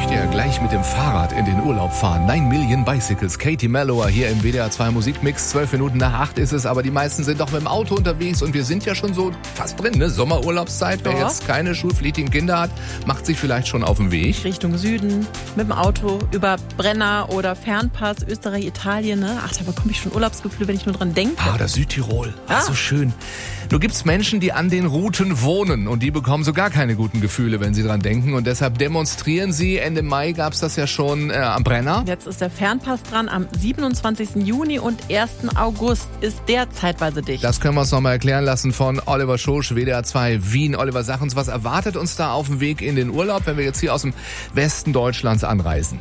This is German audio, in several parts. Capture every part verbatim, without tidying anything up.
möchte ja gleich mit dem Fahrrad in den Urlaub fahren. Nine Million Bicycles. Katie Mellower hier im W D R zwei Musikmix. Zwölf Minuten nach acht ist es, aber die meisten sind doch mit dem Auto unterwegs und wir sind ja schon so fast drin, ne? Sommerurlaubszeit. Wer Ja. jetzt keine schulpflichtigen Kinder hat, macht sich vielleicht schon auf den Weg. Richtung Süden, mit dem Auto, über Brenner oder Fernpass, Österreich, Italien. Ne? Ach, da bekomme ich schon Urlaubsgefühle, wenn ich nur dran denke. Ah, das Südtirol. Ja. Ah, so schön. Nur gibt's Menschen, die an den Routen wohnen und die bekommen so gar keine guten Gefühle, wenn sie dran denken. Und deshalb demonstrieren sie. Ende Mai gab's das ja schon äh, am Brenner. Jetzt ist der Fernpass dran. Am siebenundzwanzigsten Juni und ersten August ist der zeitweise dicht. Das können wir uns nochmal erklären lassen von Oliver Schosch, W D R zwei Wien. Oliver, sag uns, was erwartet uns da auf dem Weg in den Urlaub, wenn wir jetzt hier aus dem Westen Deutschlands anreisen?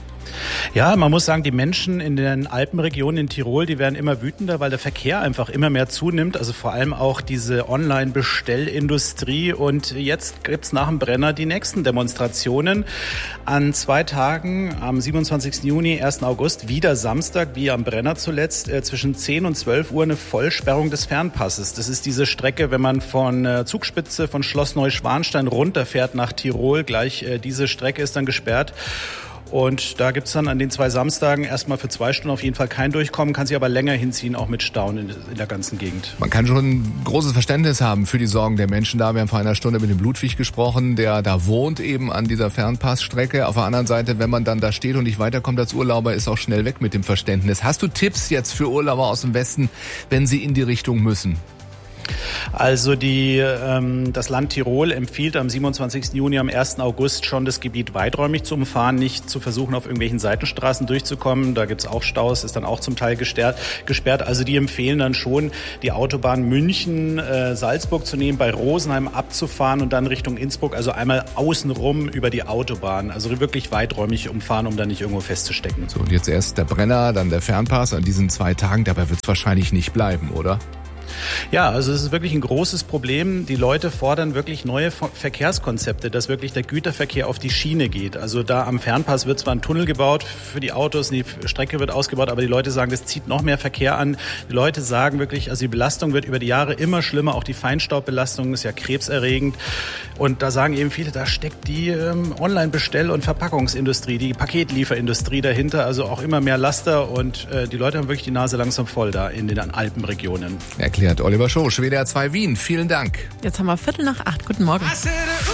Ja, man muss sagen, die Menschen in den Alpenregionen in Tirol, die werden immer wütender, weil der Verkehr einfach immer mehr zunimmt. Also vor allem auch diese Online-Bestellindustrie. Und jetzt gibt's nach dem Brenner die nächsten Demonstrationen. An zwei Tagen, am siebenundzwanzigsten Juni, ersten August, wieder Samstag, wie am Brenner zuletzt, äh, zwischen zehn und zwölf Uhr eine Vollsperrung des Fernpasses. Das ist diese Strecke, wenn man von äh, Zugspitze, von Schloss Neuschwanstein runterfährt nach Tirol. Gleich äh, diese Strecke ist dann gesperrt. Und da gibt's dann an den zwei Samstagen erstmal für zwei Stunden auf jeden Fall kein Durchkommen, kann sich aber länger hinziehen, auch mit Stauen in, in der ganzen Gegend. Man kann schon ein großes Verständnis haben für die Sorgen der Menschen da. Wir haben vor einer Stunde mit dem Ludwig gesprochen, der da wohnt eben an dieser Fernpassstrecke. Auf der anderen Seite, wenn man dann da steht und nicht weiterkommt als Urlauber, ist auch schnell weg mit dem Verständnis. Hast du Tipps jetzt für Urlauber aus dem Westen, wenn sie in die Richtung müssen? Also die, ähm, das Land Tirol empfiehlt am siebenundzwanzigsten Juni, am ersten August schon das Gebiet weiträumig zu umfahren, nicht zu versuchen, auf irgendwelchen Seitenstraßen durchzukommen. Da gibt's auch Staus, ist dann auch zum Teil gesperrt. gesperrt. Also die empfehlen dann schon, die Autobahn München-Salzburg äh, zu nehmen, bei Rosenheim abzufahren und dann Richtung Innsbruck, also einmal außenrum über die Autobahn. Also wirklich weiträumig umfahren, um da nicht irgendwo festzustecken. So, und jetzt erst der Brenner, dann der Fernpass an diesen zwei Tagen. Dabei wird's wahrscheinlich nicht bleiben, oder? Ja, also es ist wirklich ein großes Problem. Die Leute fordern wirklich neue Verkehrskonzepte, dass wirklich der Güterverkehr auf die Schiene geht. Also da am Fernpass wird zwar ein Tunnel gebaut für die Autos, die Strecke wird ausgebaut, aber die Leute sagen, das zieht noch mehr Verkehr an. Die Leute sagen wirklich, also die Belastung wird über die Jahre immer schlimmer. Auch die Feinstaubbelastung ist ja krebserregend. Und da sagen eben viele, da steckt die ähm, Online-Bestell- und Verpackungsindustrie, die Paketlieferinindustrie dahinter. Also auch immer mehr Laster und äh, die Leute haben wirklich die Nase langsam voll da in den Alpenregionen. Erklärt Oliver Schosch, W D R zwei Wien. Vielen Dank. Jetzt haben wir Viertel nach acht. Guten Morgen.